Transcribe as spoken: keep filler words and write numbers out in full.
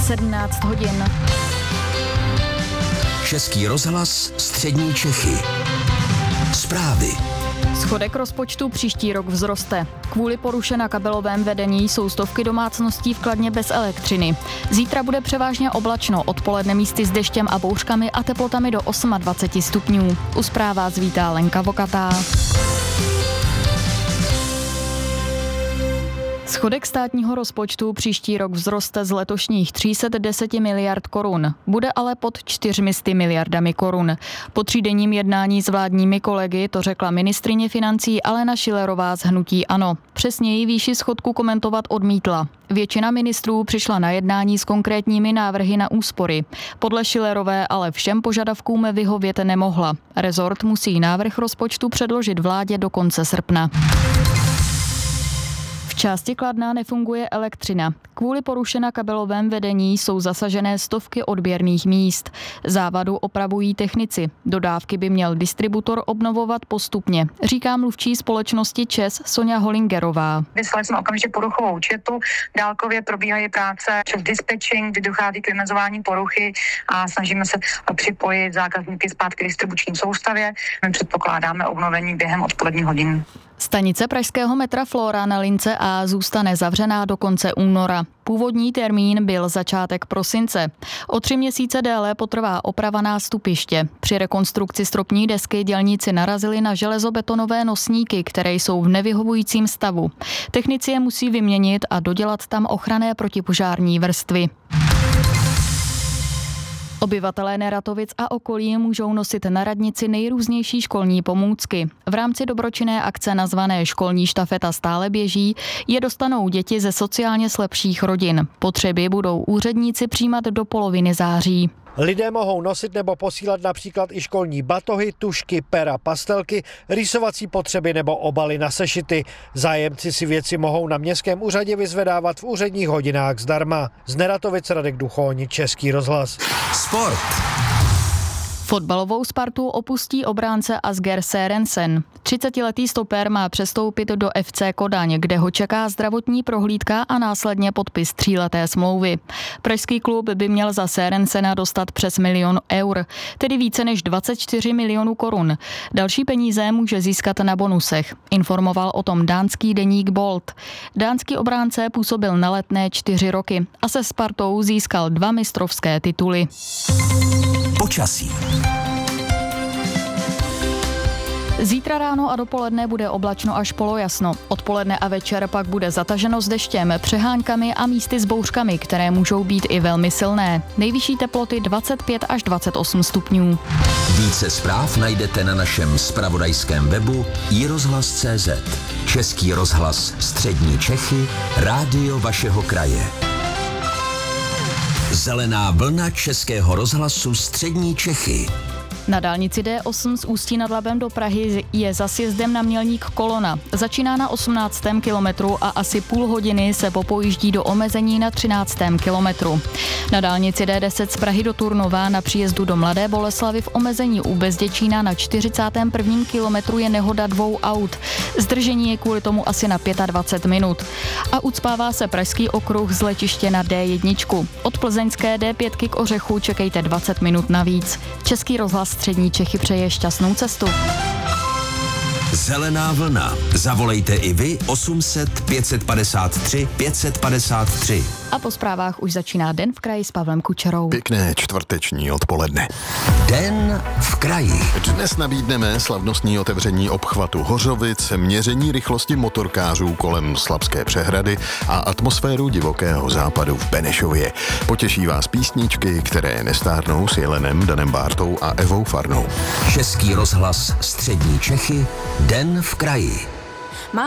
sedmnáct hodin. Český rozhlas Střední Čechy. Zprávy. Schodek rozpočtu příští rok vzroste. Kvůli poruše na kabelovém vedení jsou stovky domácností v Kladně bez elektřiny. Zítra bude převážně oblačno, odpoledne místy s deštěm a bouřkami a teplotami do dvacet osm stupňů. U zpráv vás vítá Lenka Vokatá. Schodek státního rozpočtu příští rok vzroste z letošních tři sta deset miliard korun. Bude ale pod čtyřmi sty miliardami korun. Po třídenním jednání s vládními kolegy to řekla ministryně financí Alena Schillerová z hnutí ANO. Přesněji výši schodku komentovat odmítla. Většina ministrů přišla na jednání s konkrétními návrhy na úspory. Podle Schillerové ale všem požadavkům vyhovět nemohla. Rezort musí návrh rozpočtu předložit vládě do konce srpna. V části Kladna nefunguje elektřina. Kvůli poruše na kabelovém vedení jsou zasažené stovky odběrných míst. Závadu opravují technici. Dodávky by měl distributor obnovovat postupně, říká mluvčí společnosti ČEZ Sonja Holingerová. Vyslali jsme okamžitě poruchovou četu, dálkově probíhají práce přes dispatching, kdy dochází k vymezování poruchy a snažíme se připojit zákazníky zpátky k distribuční soustavě. My předpokládáme obnovení během odpoledních hodin. Stanice pražského metra Flora na lince A zůstane zavřená do konce února. Původní termín byl začátek prosince. O tři měsíce déle potrvá oprava nástupiště. Při rekonstrukci stropní desky dělníci narazili na železobetonové nosníky, které jsou v nevyhovujícím stavu. Technici je musí vyměnit a dodělat tam ochranné protipožární vrstvy. Obyvatelé Neratovic a okolí můžou nosit na radnici nejrůznější školní pomůcky. V rámci dobročinné akce nazvané Školní štafeta stále běží, je dostanou děti ze sociálně slabších rodin. Potřeby budou úředníci přijímat do poloviny září. Lidé mohou nosit nebo posílat například i školní batohy, tužky, pera, pastelky, rýsovací potřeby nebo obaly na sešity. Zájemci si věci mohou na městském úřadě vyzvedávat v úředních hodinách zdarma. Z Neratovic Radek Duchoň, Český rozhlas. Sport. Fotbalovou Spartu opustí obránce Asger Sørensen. třicetiletý stoper má přestoupit do F C Kodaň, kde ho čeká zdravotní prohlídka a následně podpis tříleté smlouvy. Pražský klub by měl za Sørensena dostat přes milion eur, tedy více než dvacet čtyři milionů korun. Další peníze může získat na bonusech, informoval o tom dánský deník Bold. Dánský obránce působil na Letné čtyři roky a se Spartou získal dva mistrovské tituly. Počasí. Zítra ráno a dopoledne bude oblačno až polojasno. Odpoledne a večer pak bude zataženo s deštěm, přeháňkami a místy s bouřkami, které můžou být i velmi silné. Nejvyšší teploty dvacet pět až dvacet osm stupňů. Více zpráv najdete na našem zpravodajském webu i rozhlas tečka cé zet. Český rozhlas Střední Čechy, rádio vašeho kraje. Zelená vlna Českého rozhlasu Střední Čechy. Na dálnici D osm z Ústí nad Labem do Prahy je za sjezdem na Mělník kolona. Začíná na osmnáctém kilometru a asi půl hodiny se popojíždí do omezení na třináctém kilometru. Na dálnici D deset z Prahy do Turnova na příjezdu do Mladé Boleslavi v omezení u Bezděčína na čtyřicátém prvním kilometru je nehoda dvou aut. Zdržení je kvůli tomu asi na dvacet pět minut. A ucpává se pražský okruh z letiště na D jedna. Od plzeňské D pět k Ořechu čekejte dvacet minut navíc. Český rozhlas Střední Čechy přeje šťastnou cestu. Zelená vlna. Zavolejte i vy osm set pět set padesát tři pět set padesát tři. A po zprávách už začíná Den v kraji s Pavlem Kučerou. Pěkné čtvrteční odpoledne. Den v kraji. Dnes nabídneme slavnostní otevření obchvatu Hořovic, měření rychlosti motorkářů kolem Slabské přehrady a atmosféru divokého západu v Benešově. Potěší vás písničky, které nestárnou s Jelenem, Danem Bártou a Evou Farnou. Český rozhlas Střední Čechy. Den v kraji.